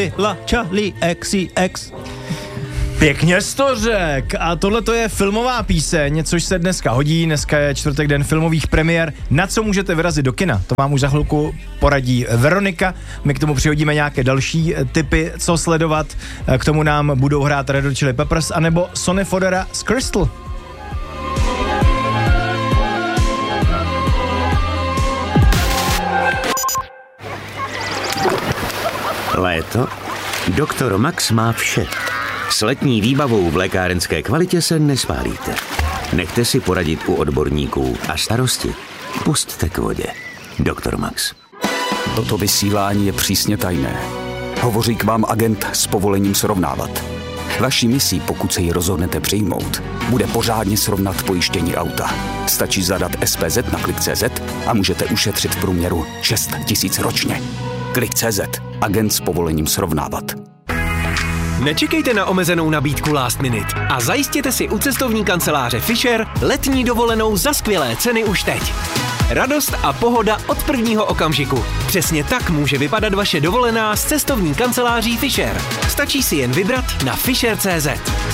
La Charlie XCX. Pěkně jsi to řek. A tohle to je filmová píseň, což se dneska hodí. Dneska je čtvrtek, den filmových premiér. Na co můžete vyrazit do kina? To vám už za chvilku poradí Veronika. My k tomu přihodíme nějaké další tipy, co sledovat. K tomu nám budou hrát Red Hot Chili Peppers anebo Sonny Fodera z Crystal. Léto? Doktor Max má vše. S letní výbavou v lékárenské kvalitě se nespálíte. Nechte si poradit u odborníků a starosti pusťte k vodě. Doktor Max. Toto vysílání je přísně tajné. Hovoří k vám agent s povolením srovnávat. Vaší misí, pokud se ji rozhodnete přijmout, bude pořádně srovnat pojištění auta. Stačí zadat SPZ na Klik.cz a můžete ušetřit v průměru 6 000 ročně. Klik.cz. Agent s povolením srovnávat. Nečekejte na omezenou nabídku last minute a zajistěte si u cestovní kanceláře Fisher letní dovolenou za skvělé ceny už teď. Radost a pohoda od prvního okamžiku. Přesně tak může vypadat vaše dovolená s cestovní kanceláří Fisher. Stačí si jen vybrat na Fisher.cz.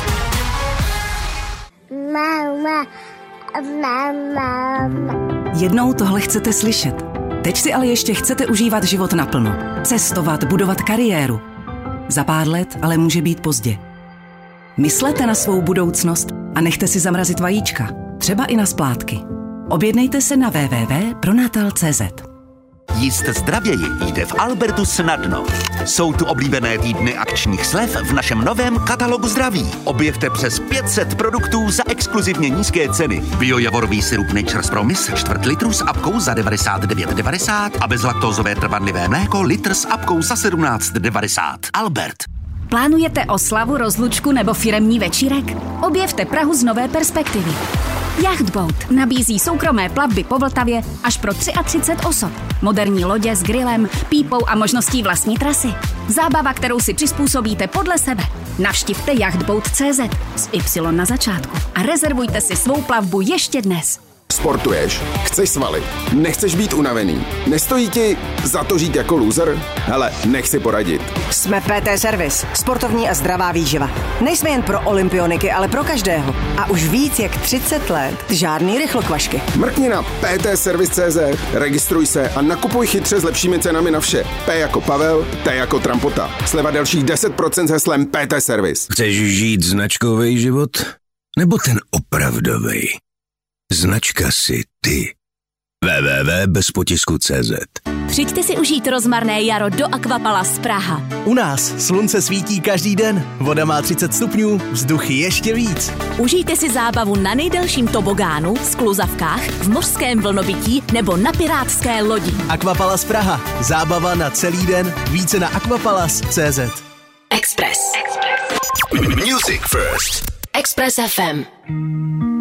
Jednou tohle chcete slyšet. Teď si ale ještě chcete užívat život naplno. Cestovat, budovat kariéru. Za pár let ale může být pozdě. Myslete na svou budoucnost a nechte si zamrazit vajíčka. Třeba i na splátky. Objednejte se na www.pronatal.cz. Jíst zdravěji jde v Albertu snadno. Jsou tu oblíbené týdny akčních slev v našem novém katalogu zdraví. Objevte přes 500 produktů za exkluzivně nízké ceny. Biojavorový sirup Nature's Promise 4 litrů s apkou za 99,90 a bezlaktózové trvanlivé mléko litr s apkou za 17,90. Albert. Plánujete oslavu, rozlučku nebo firemní večírek? Objevte Prahu z nové perspektivy. Yachtboat nabízí soukromé plavby po Vltavě až pro 33 osob. Moderní lodě s grillem, pípou a možností vlastní trasy. Zábava, kterou si přizpůsobíte podle sebe. Navštivte yachtboat.cz s Y na začátku a rezervujte si svou plavbu ještě dnes. Sportuješ, chceš svaly, nechceš být unavený, nestojí ti za to žít jako loser? Hele, nech si poradit. Jsme PT Service, sportovní a zdravá výživa. Nejsme jen pro olympioniky, ale pro každého. A už víc jak 30 let žádný rychlokvašky. Mrkni na ptservice.cz, registruj se a nakupuj chytře s lepšími cenami na vše. P jako Pavel, T jako Trampota. Sleva dalších 10% s heslem PT Service. Chceš žít značkový život? Nebo ten opravdový? Značka si ty. www.bezpotisku.cz. Přijďte si užít rozmarné jaro do Aquapalace Praha. U nás slunce svítí každý den, voda má 30 stupňů, vzduch ještě víc. Užijte si zábavu na nejdelším tobogánu, skluzavkách, v mořském vlnobytí nebo na pirátské lodi. Aquapalace Praha. Zábava na celý den. Více na aquapalace.cz. Express. Music First. Express FM.